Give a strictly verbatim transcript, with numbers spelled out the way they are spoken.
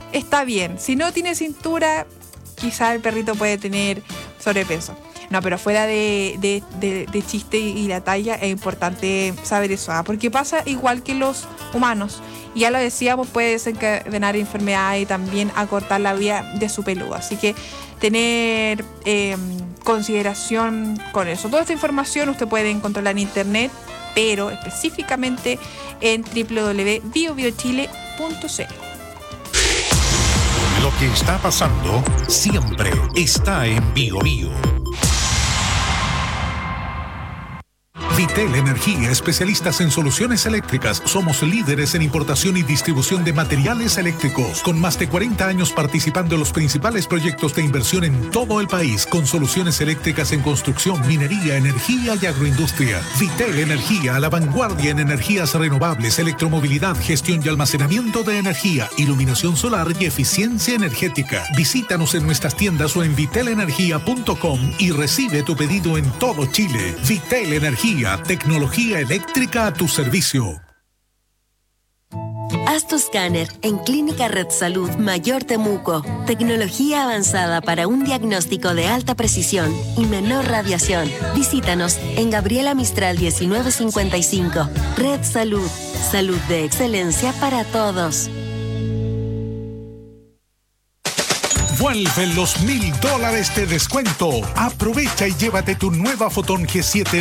está bien. Si no tiene cintura, quizá el perrito puede tener sobrepeso. No, pero fuera de, de, de, de chiste y la talla, es importante saber eso, ¿ah? Porque pasa igual que los humanos. Y ya lo decíamos, puede desencadenar enfermedades y también acortar la vida de su peludo. Así que tener eh, consideración con eso. Toda esta información usted puede encontrarla en internet, pero específicamente en doble u doble u doble u punto bio bio chile punto c l. Lo que está pasando siempre está en Bio Bio. Vitel Energía, especialistas en soluciones eléctricas. Somos líderes en importación y distribución de materiales eléctricos, con más de cuarenta años participando en los principales proyectos de inversión en todo el país, con soluciones eléctricas en construcción, minería, energía y agroindustria. Vitel Energía, a la vanguardia en energías renovables, electromovilidad, gestión y almacenamiento de energía, iluminación solar y eficiencia energética. Visítanos en nuestras tiendas o en vitel energía punto com y recibe tu pedido en todo Chile. Vitel Energía, tecnología eléctrica a tu servicio. Haz tu escáner en Clínica Red Salud Mayor Temuco. Tecnología avanzada para un diagnóstico de alta precisión y menor radiación. Visítanos en Gabriela Mistral diecinueve cincuenta y cinco. Red Salud. Salud de excelencia para todos. Vuelven los mil dólares de descuento. Aprovecha y llévate tu nueva Fotón G siete